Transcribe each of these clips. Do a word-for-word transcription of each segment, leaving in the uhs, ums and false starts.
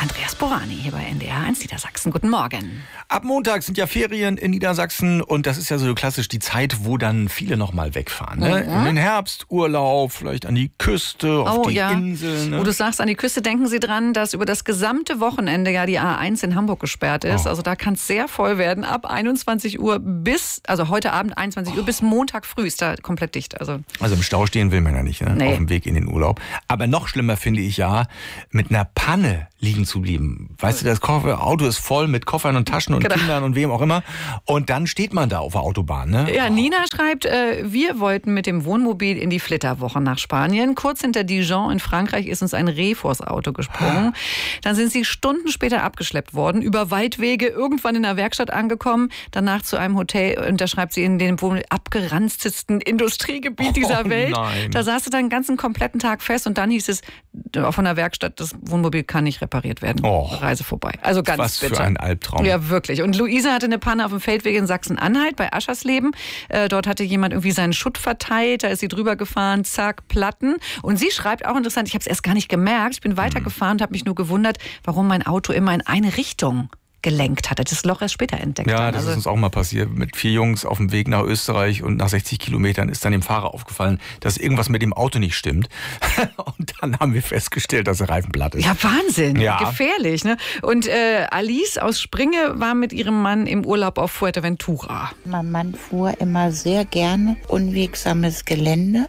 Andreas Borani hier bei N D R eins Niedersachsen. Guten Morgen. Ab Montag sind ja Ferien in Niedersachsen und das ist ja so klassisch die Zeit, wo dann viele noch mal wegfahren. Ne? Mhm. In den Herbsturlaub, vielleicht an die Küste, auf oh, die ja. Inseln. Ne? Wo du sagst, an die Küste, denken Sie dran, dass über das gesamte Wochenende ja die A eins in Hamburg gesperrt ist. Oh. Also da kann es sehr voll werden. Ab einundzwanzig Uhr bis, also heute Abend einundzwanzig Uhr bis Montag früh ist da komplett dicht. Also, also im Stau stehen will man ja nicht, ne? Nee. Auf dem Weg in den Urlaub. Aber noch schlimmer finde ich ja, mit einer Panne liegen zu bleiben. Weißt du, das Koffer, Auto ist voll mit Koffern und Taschen und Genau. Kindern und wem auch immer. Und dann steht man da auf der Autobahn. Ne? Ja, Nina schreibt, äh, wir wollten mit dem Wohnmobil in die Flitterwoche nach Spanien. Kurz hinter Dijon in Frankreich ist uns ein Reh vors Auto gesprungen. Dann sind sie Stunden später abgeschleppt worden, über Waldwege, irgendwann in der Werkstatt angekommen, danach zu einem Hotel. Und da schreibt sie, in dem wohl abgeranztesten Industriegebiet dieser Oh, Welt. nein. Da saß sie dann den ganzen kompletten Tag fest und dann hieß es von der Werkstatt, das Wohnmobil kann nicht repariert werden. Oh. Reise vorbei. Also ganz Was bitter. für ein Albtraum. Ja, wirklich. Und Luise hatte eine Panne auf dem Feldweg in Sachsen-Anhalt bei Aschersleben. Äh, dort hatte jemand irgendwie seinen Schutt verteilt, da ist sie drüber gefahren, zack, Platten. Und sie schreibt auch interessant, ich habe es erst gar nicht gemerkt, ich bin weitergefahren und habe mich nur gewundert, warum mein Auto immer in eine Richtung gelenkt hatte. Das Loch erst später entdeckt. Ja, dann. das Also, ist uns auch mal passiert. Mit vier Jungs auf dem Weg nach Österreich und nach sechzig Kilometern ist dann dem Fahrer aufgefallen, dass irgendwas mit dem Auto nicht stimmt. Und dann haben wir festgestellt, dass der Reifen platt ist. ja, Wahnsinn. Ja. Gefährlich. Ne? Und äh, Alice aus Springe war mit ihrem Mann im Urlaub auf Fuerteventura. Mein Mann fuhr immer sehr gerne unwegsames Gelände.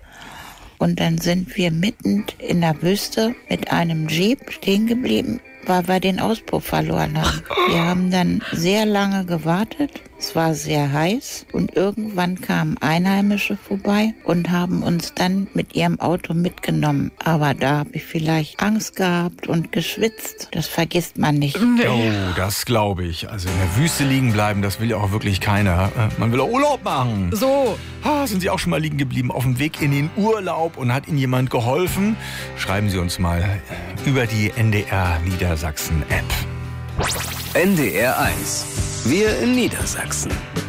Und dann sind wir mitten in der Wüste mit einem Jeep stehen geblieben, weil wir den Auspuff verloren haben. Wir haben dann sehr lange gewartet. Es war sehr heiß und irgendwann kamen Einheimische vorbei und haben uns dann mit ihrem Auto mitgenommen. Aber da habe ich vielleicht Angst gehabt und geschwitzt. Das vergisst man nicht. Oh, das glaube ich. Also in der Wüste liegen bleiben, das will ja auch wirklich keiner. Man will auch Urlaub machen. So. Ah, sind Sie auch schon mal liegen geblieben auf dem Weg in den Urlaub und hat Ihnen jemand geholfen? Schreiben Sie uns mal über die N D R Niedersachsen App. N D R eins. Wir in Niedersachsen.